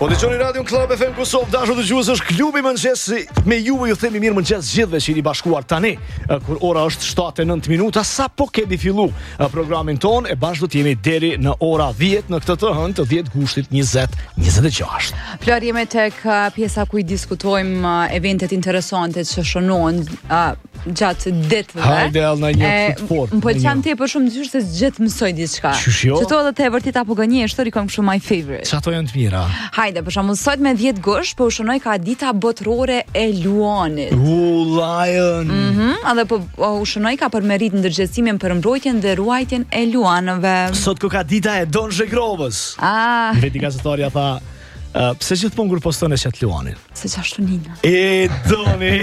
Po dëgjoni Radio Club FM Kosovë, dashur dëgjues, është klubi i mëngjesit me ju themi mirë mëngjes gjithëve që jeni bashkuar tani kur ora është 7:09 minuta, sapo kemi fillu programin ton e bashkë do të jemi deri në ora 10 në këtë të hënë të 10 gushtit 2026. Flori, jemi tek pjesa ku I diskutojmë eventet interesante që shënohen gjatë ditëve. Hajde all në një fort. Më pëlqen tepër shumë dyshë se gjithë mësoj diçka. Çto edhe te vërtet apo gënjeshtër I kam kështu my favorite. Çato janë të mira. Hajde, për shembull sot me 10 gusht po u shënoj ka dita botërore e luanit. Lion. Edhe po u shënoj ka për merit ndërgjegjësimin për mbrojtjen dhe ruajtjen e luanëve. Sot ku ka dita e Don Zhegrovës. Veti gazetarja tha pse gjithmonë kur poston e çat luanin. Se çashtu nina. E doni.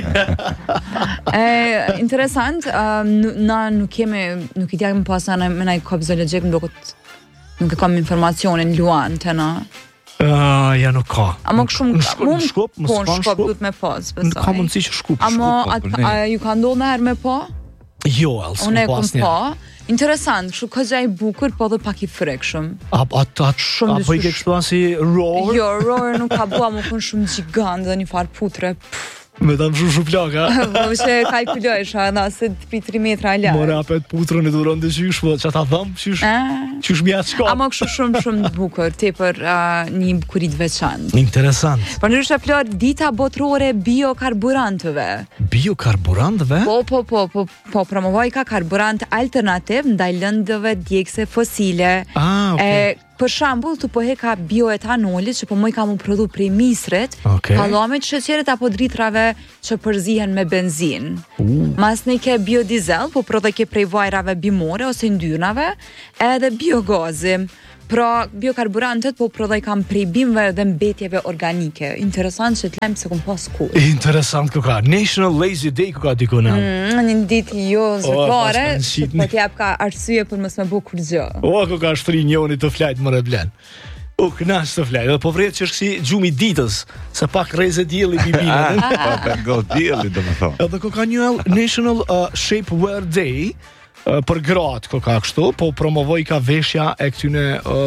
Interesant, na nuk I djagëm pas me naj kop zoologjik, nuk e kam informacionin luan të na. Ja nuk ka. Amo shumë Shkup, po në Shkup duhet me pas, besoj. Nuk ka mundësi që Shkup. Amo ju ka ndodhur herë me po? Jo, Elsa. Unë e kom po. Interesant, kështu këgja I bukur, po dhe pak I frikshëm. Apo I ke kështu si roar? Jo, roar nuk ka bua, më kënë shumë gjigant dhe një farë putre. Me ta më shumë plaka. Po që kalkulojsha, se 3 metra larë. More apet putrën e duron dhe qysh, po që ta thëmë, qysh mjatë shka. Ama kështu shumë bukur, tepër një bukurit veçantë. Interesant. Për nërështë Flor, dita botërore biokarburantëve. Biokarburantëve? Po, promovoj ka karburant alternativ ndaj lëndëve djegëse fosile. Okay. Për shembull, tu po heka bioetanolit që po moj ka mu prodhu prej misrit, kallamit, sheqerit apo dritrave që përzihen me benzin. Mas ne ke biodizel, po prodhe ke prej vajrave bimore ose ndyrnave, edhe biogazi. Pra, biokarburantet po prodhej kam prej bimëve dhe mbetjeve organike. Interesant që t'lem se kum pas kur. Interesant ku ka. National Lazy Day ku ka diku në. Një ditë jo zëpare, që po t'jap ka arsye për mos me bu kur gjë. Ku ka shtri njoni të flajt më reblen. Knash të flajt. Dhe po vret që është si gjumi ditës, se pak reze djeli bibinë. Pak go djeli, do më thonë. Edhe ku ka një National Shapewear Day, për gratë ka kështu, po promovoj ka veshja e këtyne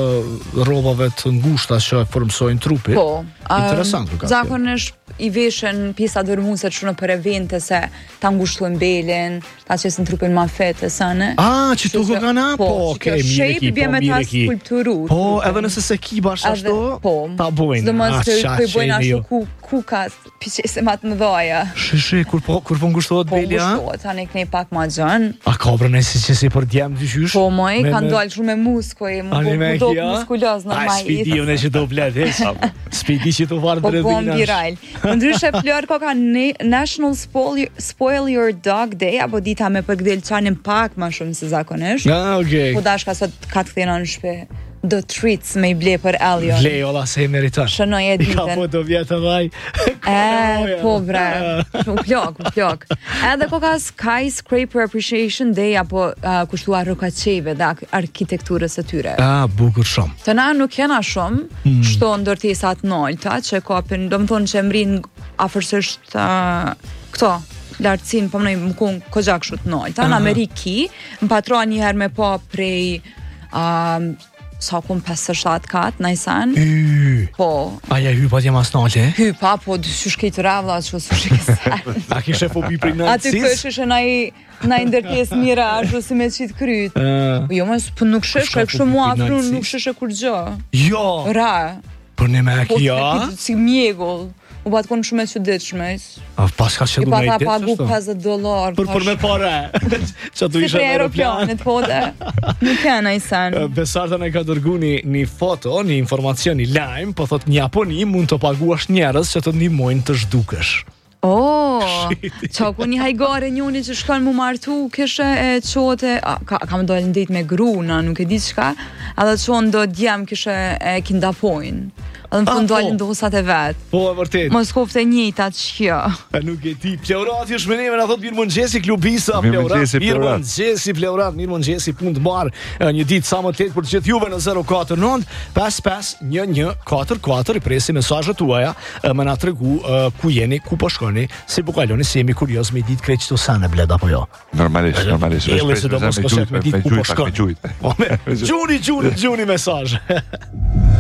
robave të ngushta që formsojnë trupit. Po. Interesant ka. Zakonisht I veshen pjesa dërmuese që në për evente se ta ngushtojnë belin, ta qesin trupin ma fete sëne. Që tu ku kanë? Po, okej, mire ki, bje me ta skulpturu. Po, edhe nëse se ki bash ashtu, ta bojnë. Së dëmës të bojnë ashtu kukas, piqese ma të mëdhaja. Shi, kur po ngushtohet beli, Po ngushtohet, ta ne kënej pak ma gjën. A ka brëne si që si për djemë të qysh? Po, moj, kanë dollë shumë me muskoj, më do muskuloz në ma i. Spidi unë që do blet, spidi që të varë drevinash. Ndryshe Flor ka National Spoil Your Dog Day, apo dita me përgdel qanin pak ma shumë se zakonisht. Okay. Po dashka sot ka të këthena në shpe do treats me I ble për Elion. Ble, ola se I meriton. Shënoj e ditën. Ka po do vjetë vaj. Po bre, u plok. Edhe ko ka Skyscraper Appreciation Day, apo kushtua rrokaqeve dhe arkitekturës e tyre. Bukur shumë. Të na nuk jena shumë, shto ndërtesat nolta, që kopin, do më thonë që mrin afërsisht këto, lartësin, po mënoj më kun këgjak shut nolta, në Ameriki, më patron njëherë me po prej sa kun 5-7 kat, najsan. Po. Aja hypa t'jem as nalte? Hypa, po dësy shkejt ravla, që su shkejt. A kishe fobi prej nëndësis? Aty kësh ishe na ndërtes mira, ashtu si me qitë kryt. Jo, nuk sheshe, kështë mu afru, nuk sheshe kur gjë. Jo! Ra. Për një me kia? Po, si mjegull. U bat konë shumë e qëditshme. Pas ka qëllu me I ta pagu $50. Për me pare. Që tu ishe në aeroplanit, po dhe. Nuk janë a I sen. Besarta ne ka dërgu një foto, një informacion, një lajm, po thot një Japoni mund të paguash njerës që të ndihmojnë të zhdukesh. Qa ku një hajgare njoni që shkon mu martu, kështë e qote, kam dojnë ndejt me gruna, nuk e di qka, edhe qonë do djem kështë e kindapojnë. Edhe në fund dojnë ndosat e vetë. Po, e vërtet. Mos kofte njëjtat që. Nuk e ti. Pleurati është me neve, na thot mirë mëngjesi klubisa, Pleurat. Mirë mëngjesi, Pleurat, mirë mëngjesi, punë të marë. Një ditë sa më të letë për të gjithë juve në 049 55 1144. I presi mesazhet tuaja, më na tregu ku jeni, ku po shkoni, si po kaloni, si jemi kurioz me ditë krejt çto sa në bled apo jo. Normalisht. Gjuni mesazh.